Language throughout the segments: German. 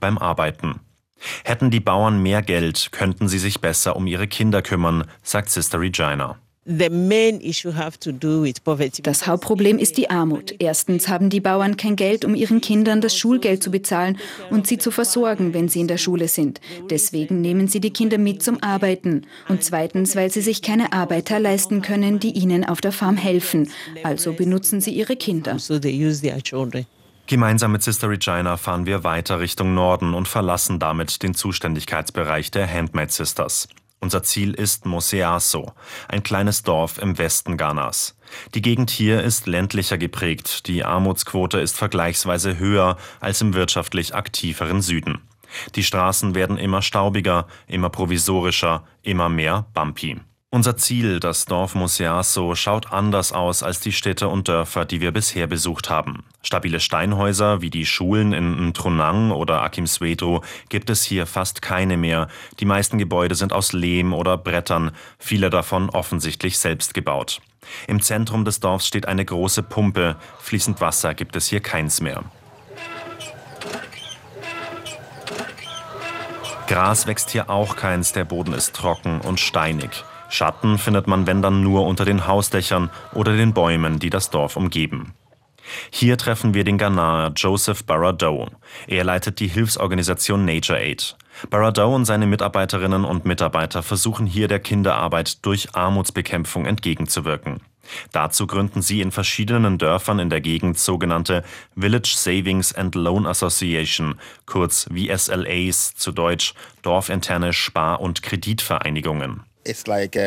beim Arbeiten. Hätten die Bauern mehr Geld, könnten sie sich besser um ihre Kinder kümmern, sagt Sister Regina. Das Hauptproblem ist die Armut. Erstens haben die Bauern kein Geld, um ihren Kindern das Schulgeld zu bezahlen und sie zu versorgen, wenn sie in der Schule sind. Deswegen nehmen sie die Kinder mit zum Arbeiten. Und zweitens, weil sie sich keine Arbeiter leisten können, die ihnen auf der Farm helfen. Also benutzen sie ihre Kinder. Gemeinsam mit Sister Regina fahren wir weiter Richtung Norden und verlassen damit den Zuständigkeitsbereich der Handmaid Sisters. Unser Ziel ist Moseaso, ein kleines Dorf im Westen Ghanas. Die Gegend hier ist ländlicher geprägt, die Armutsquote ist vergleichsweise höher als im wirtschaftlich aktiveren Süden. Die Straßen werden immer staubiger, immer provisorischer, immer mehr bumpy. Unser Ziel, das Dorf Moseaso, schaut anders aus als die Städte und Dörfer, die wir bisher besucht haben. Stabile Steinhäuser wie die Schulen in Ntrunang oder Akim Swedro gibt es hier fast keine mehr. Die meisten Gebäude sind aus Lehm oder Brettern, viele davon offensichtlich selbst gebaut. Im Zentrum des Dorfs steht eine große Pumpe, fließend Wasser gibt es hier keins mehr. Gras wächst hier auch keins, der Boden ist trocken und steinig. Schatten findet man, wenn dann, nur unter den Hausdächern oder den Bäumen, die das Dorf umgeben. Hier treffen wir den Ghanaer Joseph Baradoh. Er leitet die Hilfsorganisation Nature Aid. Baradoh und seine Mitarbeiterinnen und Mitarbeiter versuchen hier der Kinderarbeit durch Armutsbekämpfung entgegenzuwirken. Dazu gründen sie in verschiedenen Dörfern in der Gegend sogenannte Village Savings and Loan Association, kurz VSLAs, zu Deutsch Dorfinterne Spar- und Kreditvereinigungen. Es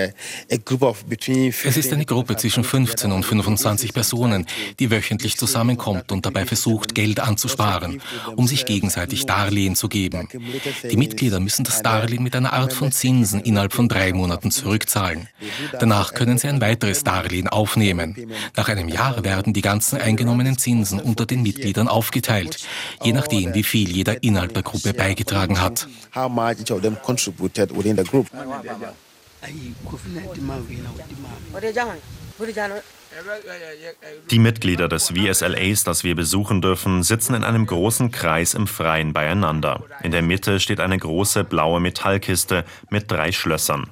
ist eine Gruppe zwischen 15 und 25 Personen, die wöchentlich zusammenkommt und dabei versucht, Geld anzusparen, um sich gegenseitig Darlehen zu geben. Die Mitglieder müssen das Darlehen mit einer Art von Zinsen innerhalb von 3 Monaten zurückzahlen. Danach können sie ein weiteres Darlehen aufnehmen. Nach einem Jahr werden die ganzen eingenommenen Zinsen unter den Mitgliedern aufgeteilt, je nachdem, wie viel jeder innerhalb der Gruppe beigetragen hat. Die Mitglieder des VSLAs, das wir besuchen dürfen, sitzen in einem großen Kreis im Freien beieinander. In der Mitte steht eine große blaue Metallkiste mit 3 Schlössern.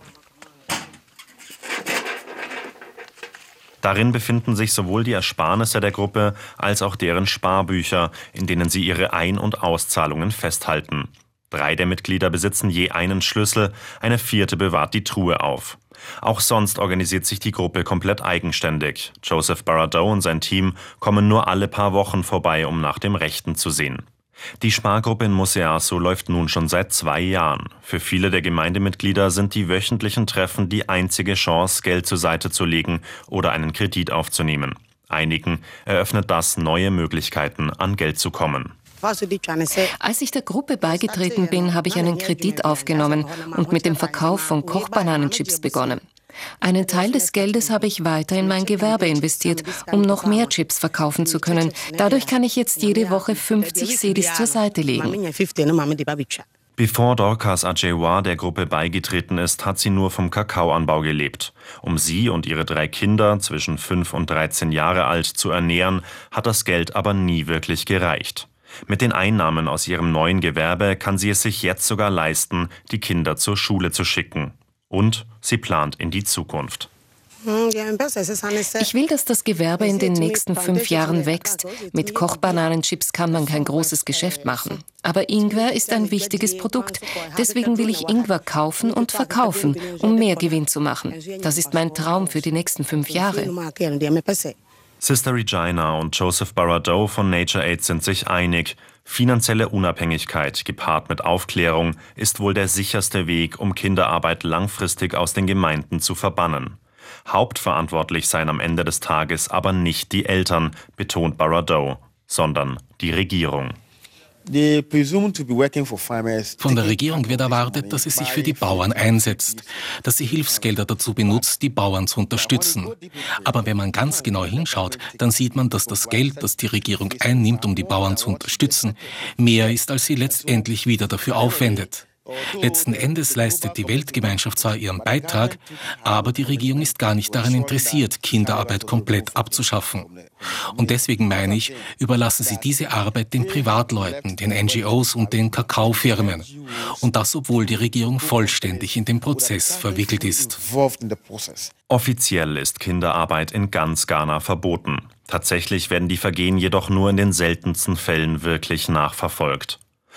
Darin befinden sich sowohl die Ersparnisse der Gruppe als auch deren Sparbücher, in denen sie ihre Ein- und Auszahlungen festhalten. 3 der Mitglieder besitzen je einen Schlüssel, eine 4. bewahrt die Truhe auf. Auch sonst organisiert sich die Gruppe komplett eigenständig. Joseph Baradoh und sein Team kommen nur alle paar Wochen vorbei, um nach dem Rechten zu sehen. Die Spargruppe in Moseaso läuft nun schon seit 2 Jahren. Für viele der Gemeindemitglieder sind die wöchentlichen Treffen die einzige Chance, Geld zur Seite zu legen oder einen Kredit aufzunehmen. Einigen eröffnet das neue Möglichkeiten, an Geld zu kommen. Als ich der Gruppe beigetreten bin, habe ich einen Kredit aufgenommen und mit dem Verkauf von Kochbananenchips begonnen. Einen Teil des Geldes habe ich weiter in mein Gewerbe investiert, um noch mehr Chips verkaufen zu können. Dadurch kann ich jetzt jede Woche 50 Cedis zur Seite legen. Bevor Dorcas Ajewa der Gruppe beigetreten ist, hat sie nur vom Kakaoanbau gelebt. Um sie und ihre 3 Kinder zwischen 5 und 13 Jahre alt zu ernähren, hat das Geld aber nie wirklich gereicht. Mit den Einnahmen aus ihrem neuen Gewerbe kann sie es sich jetzt sogar leisten, die Kinder zur Schule zu schicken. Und sie plant in die Zukunft. Ich will, dass das Gewerbe in den nächsten 5 Jahren wächst. Mit Kochbananenchips kann man kein großes Geschäft machen. Aber Ingwer ist ein wichtiges Produkt. Deswegen will ich Ingwer kaufen und verkaufen, um mehr Gewinn zu machen. Das ist mein Traum für die nächsten 5 Jahre. Sister Regina und Joseph Baradoh von Nature Aid sind sich einig. Finanzielle Unabhängigkeit gepaart mit Aufklärung ist wohl der sicherste Weg, um Kinderarbeit langfristig aus den Gemeinden zu verbannen. Hauptverantwortlich seien am Ende des Tages aber nicht die Eltern, betont Baradoh, sondern die Regierung. Von der Regierung wird erwartet, dass sie sich für die Bauern einsetzt, dass sie Hilfsgelder dazu benutzt, die Bauern zu unterstützen. Aber wenn man ganz genau hinschaut, dann sieht man, dass das Geld, das die Regierung einnimmt, um die Bauern zu unterstützen, mehr ist, als sie letztendlich wieder dafür aufwendet. Letzten Endes leistet die Weltgemeinschaft zwar ihren Beitrag, aber die Regierung ist gar nicht daran interessiert, Kinderarbeit komplett abzuschaffen. Und deswegen meine ich, überlassen sie diese Arbeit den Privatleuten, den NGOs und den Kakaofirmen. Und das, obwohl die Regierung vollständig in den Prozess verwickelt ist. Offiziell ist Kinderarbeit in ganz Ghana verboten. Tatsächlich werden die Vergehen jedoch nur in den seltensten Fällen wirklich nachverfolgt.